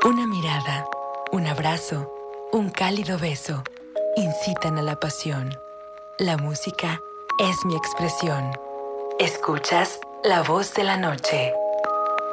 Una mirada, un abrazo, un cálido beso, incitan a la pasión. La música es mi expresión. Escuchas La Voz de la Noche.